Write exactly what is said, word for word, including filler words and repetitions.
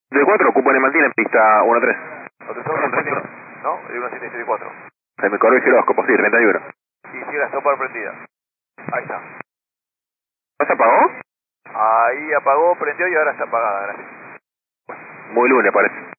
De cuatro, cupo en Mantina en pista uno tres. Autorizado uno tres, ¿no? De uno siete siete cuatro. Se me corrió el giróscopo, sí, treinta y uno. Y sigue la stopper prendida. Ahí está. ¿No se apagó? Ahí apagó, prendió y ahora está apagada, gracias. Muy lunes parece.